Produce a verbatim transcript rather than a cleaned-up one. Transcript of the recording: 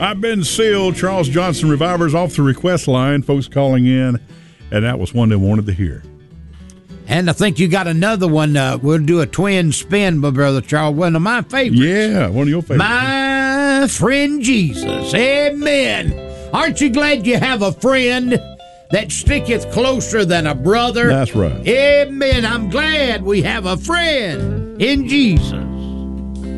I've been sealed. Charles Johnson Revivers off the request line. Folks calling in, and that was one they wanted to hear. And I think you got another one. Uh, we'll do a twin spin, my brother Charles. One of my favorites. Yeah, one of your favorites. My friend Jesus. Amen. Aren't you glad you have a friend that sticketh closer than a brother? That's right. Amen. I'm glad we have a friend in Jesus.